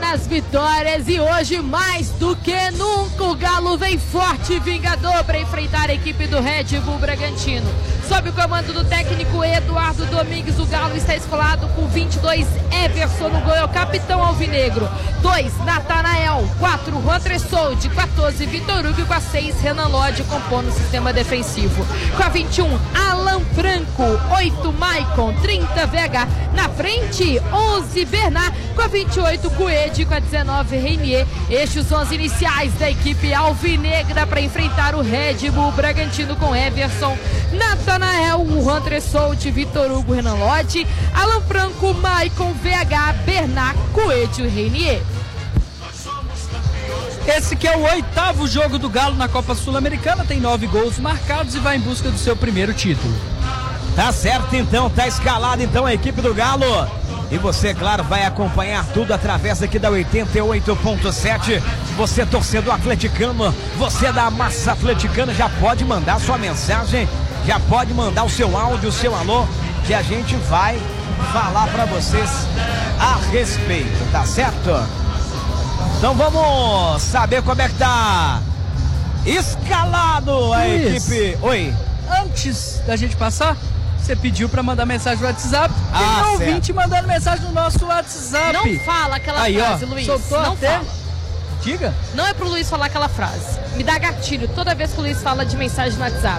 nas vitórias e hoje mais do que nunca o Galo vem forte e vingador para enfrentar a equipe do Red Bull Bragantino. Sob o comando do técnico Eduardo Domingues, o Galo está escolado com 22 Everson no gol, é o capitão alvinegro, 2 Natanael, 4 Juan Tressoldi, 14 Vitor Hugo e com a 6 Renan Lodge compondo o sistema defensivo. Com a 21 Alan Franco, 8 Maicon, 30 Vega, na frente 11 Bernard, com a 28 Coede, com a 19 Reinier. Estes os 11 iniciais da equipe alvinegra para enfrentar o Red Bull Bragantino com Everson, Natanael, Juan Tressoldi, Vitor Hugo, Renan Lodge, Alan Franco, Maicon, VH, Bernard, Coede e Reinier. Esse que é o 8º jogo do Galo na Copa Sul-Americana, tem 9 gols marcados e vai em busca do seu primeiro título. Tá certo então, tá escalada então a equipe do Galo. E você, claro, vai acompanhar tudo através aqui da 88.7. Você, torcedor atleticano, você da massa atleticana, já pode mandar sua mensagem, já pode mandar o seu áudio, o seu alô, que a gente vai falar pra vocês a respeito, tá certo? Então vamos saber como é que tá escalado a Luiz, equipe. Oi. Antes da gente passar, você pediu pra mandar mensagem no WhatsApp. Tem um ouvinte mandando mensagem no nosso WhatsApp. Não fala aquela frase, Luiz. Soltou não até. fala. Diga. Não é pro Luiz falar aquela frase. Me dá gatilho toda vez que o Luiz fala de mensagem no WhatsApp.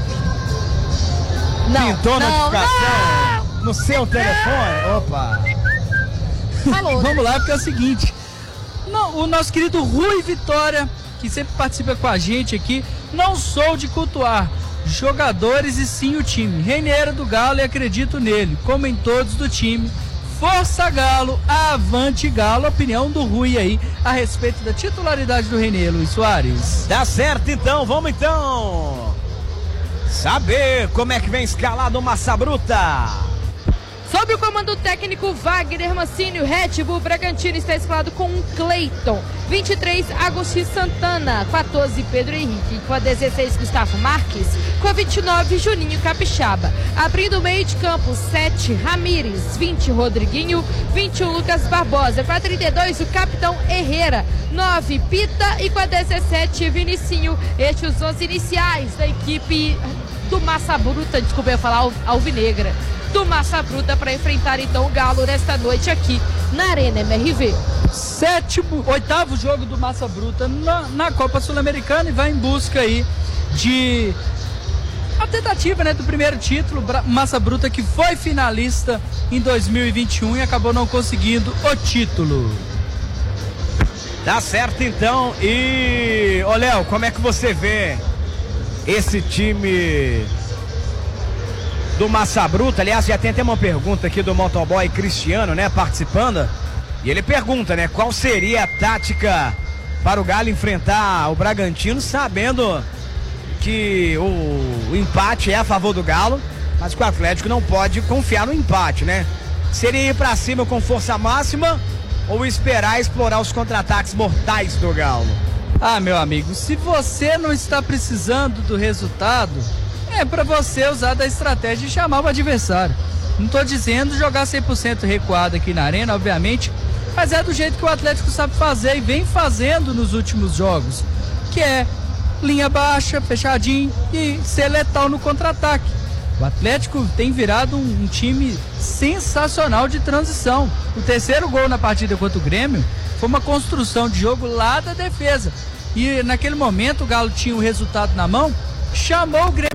Não. Pintou não, notificação no seu telefone? Opa. Falou. Vamos lá, porque é o seguinte. O nosso querido Rui Vitória, que sempre participa com a gente aqui, não sou de cultuar jogadores e sim o time. Reinier do Galo e acredito nele, como em todos do time. Força Galo, avante Galo. Opinião do Rui aí a respeito da titularidade do Reinier, Luiz Soares. Tá certo então, vamos então saber como é que vem escalado o Massa Bruta. Sob o comando técnico Wagner Mancini, o Red Bull Bragantino está escalado com um Cleiton, 23 Agostinho Santana, 14 Pedro Henrique, com a 16 Gustavo Marques, com a 29 Juninho Capixaba. Abrindo o meio de campo, 7 Ramires, 20 Rodriguinho, 21 Lucas Barbosa, com a 32 o capitão Herrera, 9 Pita e com a 17 Vinicinho. Estes os 11 iniciais da equipe do Massa Bruta, desculpa eu falar alvinegra, do Massa Bruta para enfrentar então o Galo nesta noite aqui na Arena MRV. 8º jogo do Massa Bruta na Copa Sul-Americana e vai em busca aí de a tentativa, né, do primeiro título. Massa Bruta que foi finalista em 2021 e acabou não conseguindo o título. Tá certo então. E ô Léo, como é que você vê esse time do Massa Bruta? Aliás, já tem até uma pergunta aqui do motoboy Cristiano, né, participando. E ele pergunta, né, qual seria a tática para o Galo enfrentar o Bragantino, sabendo que o empate é a favor do Galo, mas que o Atlético não pode confiar no empate, né? Seria ir pra cima com força máxima ou esperar explorar os contra-ataques mortais do Galo? Ah, meu amigo, se você não está precisando do resultado, é para você usar da estratégia de chamar o adversário. Não estou dizendo jogar 100% recuado aqui na arena, obviamente, mas é do jeito que o Atlético sabe fazer e vem fazendo nos últimos jogos, que é linha baixa, fechadinho e ser letal no contra-ataque. O Atlético tem virado um time sensacional de transição. O terceiro gol na partida contra o Grêmio foi uma construção de jogo lá da defesa. E naquele momento o Galo tinha o resultado na mão, chamou o Grêmio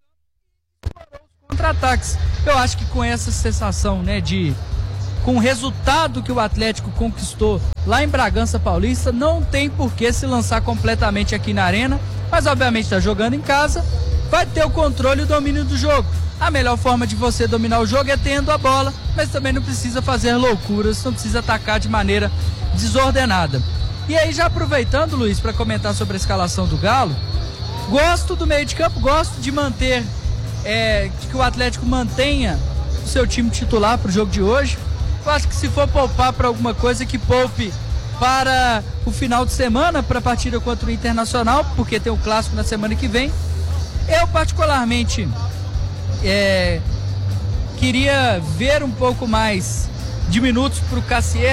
para os contra-ataques. Eu acho que com essa sensação, né, com o resultado que o Atlético conquistou lá em Bragança Paulista, não tem por que se lançar completamente aqui na arena, mas obviamente está jogando em casa, vai ter o controle e o domínio do jogo. A melhor forma de você dominar o jogo é tendo a bola, mas também não precisa fazer loucuras, não precisa atacar de maneira desordenada. E aí, já aproveitando, Luiz, para comentar sobre a escalação do Galo, gosto do meio de campo, gosto de manter, que o Atlético mantenha o seu time titular para o jogo de hoje. Eu acho que se for poupar para alguma coisa, que poupe para o final de semana, para a partida contra o Internacional, porque tem o clássico na semana que vem. Eu particularmente queria ver um pouco mais de minutos para o Cassierra,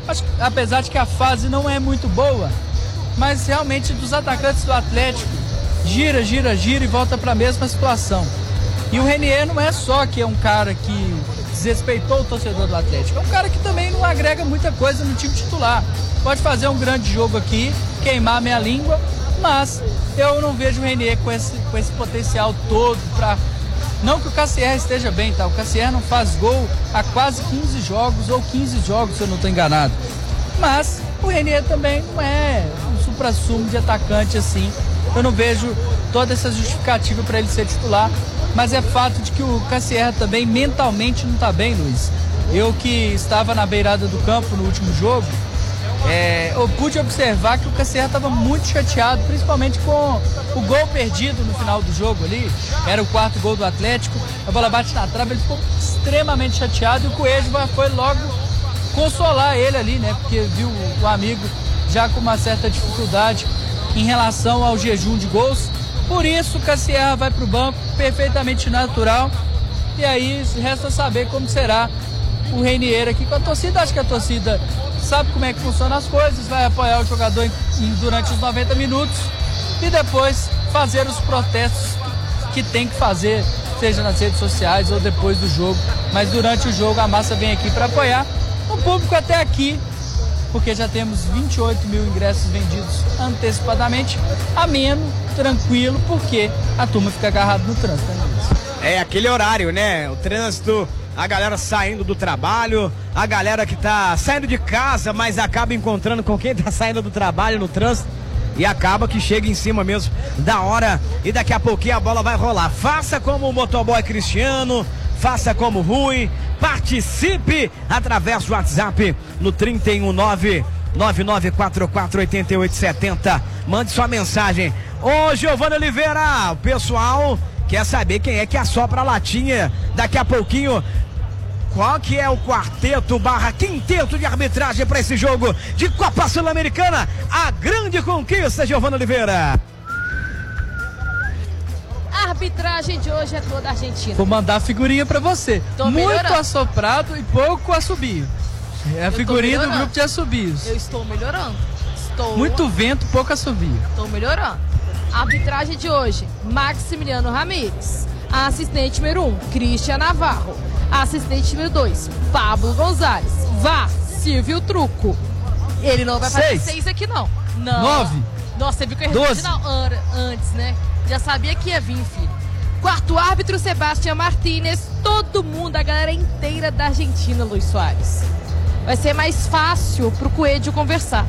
Acho que, apesar de que a fase não é muito boa, mas realmente dos atacantes do Atlético, gira e volta para a mesma situação. E o Renier não é só que é um cara que desrespeitou o torcedor do Atlético, é um cara que também não agrega muita coisa no time titular. Pode fazer um grande jogo aqui, queimar a minha língua, mas eu não vejo o Renier com esse potencial todo para... Não que o Cassier esteja bem, tá? O Cassier não faz gol há quase 15 jogos ou 15 jogos, se eu não estou enganado. Mas o Renier também não é um supra-sumo de atacante assim. Eu não vejo toda essa justificativa para ele ser titular. Mas é fato de que o Cassier também mentalmente não está bem, Luiz. Eu que estava na beirada do campo no último jogo, eu pude observar que o Cassier estava muito chateado, principalmente com o gol perdido no final do jogo ali. Era o 4º gol do Atlético, a bola bate na trave, ele ficou extremamente chateado e o Coelho foi logo consolar ele ali, né? Porque viu o amigo já com uma certa dificuldade em relação ao jejum de gols. Por isso o Cassier vai para o banco, perfeitamente natural. E aí resta saber como será o Renier aqui com a torcida. Acho que a torcida sabe como é que funcionam as coisas, vai apoiar o jogador durante os 90 minutos e depois fazer os protestos que tem que fazer, seja nas redes sociais ou depois do jogo. Mas durante o jogo a massa vem aqui para apoiar. O público até aqui, porque já temos 28 mil ingressos vendidos antecipadamente, ameno, tranquilo, porque a turma fica agarrada no trânsito. É aquele horário, né? O trânsito, a galera saindo do trabalho, a galera que tá saindo de casa, mas acaba encontrando com quem tá saindo do trabalho no trânsito e acaba que chega em cima mesmo da hora e daqui a pouquinho a bola vai rolar. Faça como o motoboy Cristiano, faça como o Rui, participe através do WhatsApp no 319-9944-8870. Mande sua mensagem. Ô Giovanni Oliveira, o pessoal quer saber quem é que assopra a latinha daqui a pouquinho. Qual que é o quarteto / quinteto de arbitragem para esse jogo de Copa Sul-Americana? A grande conquista, Giovanni Oliveira. A arbitragem de hoje é toda argentina. Vou mandar a figurinha pra você. Muito assoprado e pouco assobio. É a figurinha do grupo de assobios. Eu estou melhorando. Muito vento, pouco assobio. Estou melhorando. A arbitragem de hoje, Maximiliano Ramírez. A assistente número 1, Cristian Navarro. A assistente número 2, Pablo Gonzalez. VAR, Silvio Truco. Ele não vai fazer 6 aqui não. 9. Nossa, você viu que eu errei antes, né? Já sabia que ia vir, filho. Quarto árbitro, Sebastián Martínez. Todo mundo, a galera inteira da Argentina, Luiz Soares. Vai ser mais fácil pro Coelho conversar.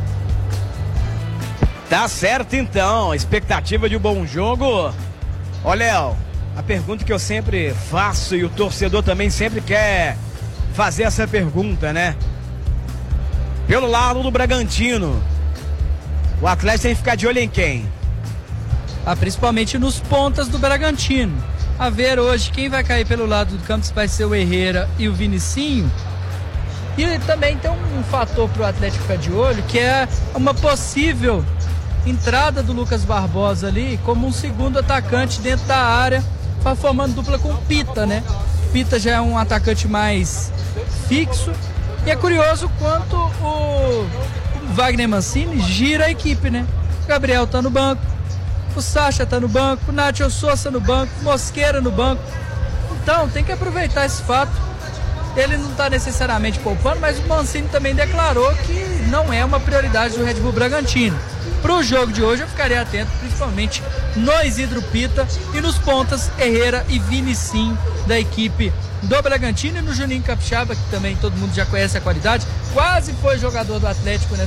Tá certo então, expectativa de um bom jogo. Ó, Léo, a pergunta que eu sempre faço e o torcedor também sempre quer fazer essa pergunta, né? Pelo lado do Bragantino, o Atlético tem que ficar de olho em quem? Principalmente nos pontas do Bragantino. A ver hoje quem vai cair pelo lado do campo, se vai ser o Herrera e o Vinicinho. E também tem um fator para o Atlético ficar de olho, que é uma possível entrada do Lucas Barbosa ali como um segundo atacante dentro da área, formando dupla com o Pita, né? Pita já é um atacante mais fixo. E é curioso quanto o Wagner Mancini gira a equipe, né? O Gabriel tá no banco, o Sacha tá no banco, o Nacho Souza no banco, o Mosquera no banco. Então tem que aproveitar esse fato. Ele não está necessariamente poupando, mas o Mancini também declarou que não é uma prioridade do Red Bull Bragantino. Para o jogo de hoje eu ficaria atento principalmente no Isidro Pita e nos pontas Herrera e Vinicinho da equipe do Bragantino, e no Juninho Capixaba, que também todo mundo já conhece a qualidade, quase foi jogador do Atlético nessa